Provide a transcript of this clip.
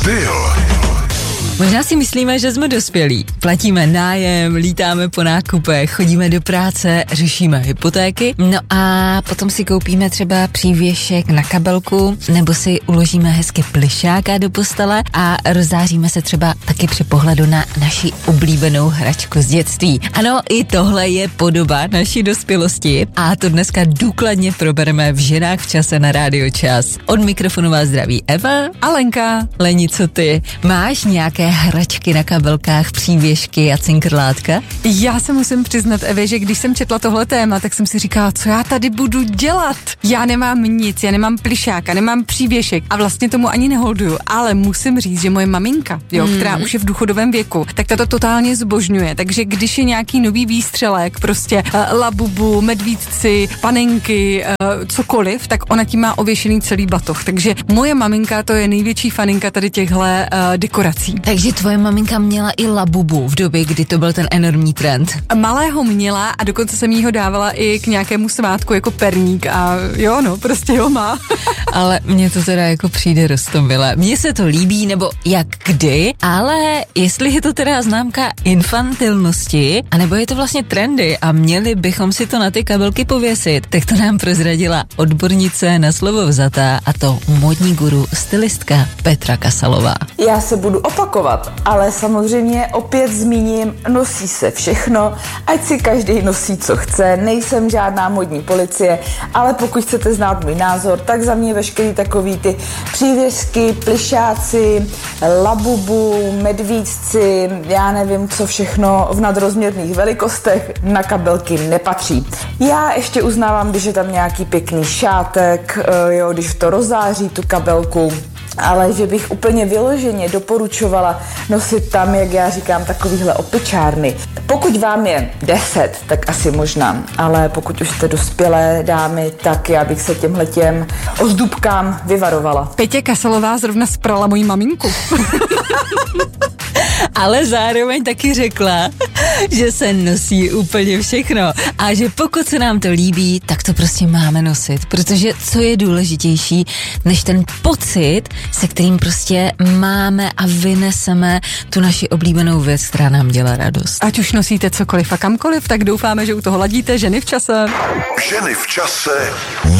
Styl. Možná si myslíme, že jsme dospělí. Platíme nájem, lítáme po nákupech, chodíme do práce, řešíme hypotéky. No a potom si koupíme třeba přívěšek na kabelku, nebo si uložíme hezky plišáka do postele a rozzáříme se třeba taky při pohledu na naši oblíbenou hračku z dětství. Ano, i tohle je podoba naší dospělosti a to dneska důkladně probereme v Ženách v čase na Rádio Čas. Od mikrofonu vás zdraví Eva a Lenka. Leni, co ty? Máš nějaké hračky na kabelkách, přívěšky a cinkrlátka? Já se musím přiznat, Evě, že když jsem četla tohle téma, tak jsem si říkala, co já tady budu dělat? Já nemám nic, já nemám plišáka, nemám přívěšek a vlastně tomu ani neholduju, ale musím říct, že moje maminka, která už je v důchodovém věku, tak ta to totálně zbožňuje, takže když je nějaký nový výstřelek, prostě Labubu, medvídci, panenky, cokoliv, tak ona tím má ověšený celý batoh, takže moje maminka to je největší faninka tady těchhle dekorací. Takže tvoje maminka měla i Labubu v době, kdy to byl ten enormní trend. Malého měla a dokonce jsem jí ho dávala i k nějakému svátku jako perník a jo, no, prostě ho má. Ale mně to teda jako přijde roztomilé. Mně se to líbí, nebo jak kdy, ale jestli je to teda známka infantilnosti, anebo je to vlastně trendy a měli bychom si to na ty kabelky pověsit, tak to nám prozradila odbornice na slovo vzatá, a to módní guru, stylistka Petra Kasalová. Já se budu opakovat, ale samozřejmě opět zmíním, nosí se všechno, ať si každý nosí, co chce, nejsem žádná modní policie, ale pokud chcete znát můj názor, tak za mě veškerý takový ty přívěsky, plišáci, Labubu, medvídci, já nevím, co všechno v nadrozměrných velikostech na kabelky nepatří. Já ještě uznávám, když je tam nějaký pěkný šátek, jo, když to rozzáří tu kabelku, ale že bych úplně vyloženě doporučovala nosit tam, jak já říkám, takovýhle opičárny. Pokud vám je 10, tak asi možná, ale pokud už jste dospělé dámy, tak já bych se těmhletěm ozdůbkám vyvarovala. Petě Kasalová zrovna sprala moji maminku. Ale zároveň taky řekla, že se nosí úplně všechno a že pokud se nám to líbí, tak to prostě máme nosit, protože co je důležitější, než ten pocit, se kterým prostě máme a vyneseme tu naši oblíbenou věc, která nám dělá radost. Ať už nosíte cokoliv a kamkoliv, tak doufáme, že u toho ladíte. Ženy v čase. Ženy v čase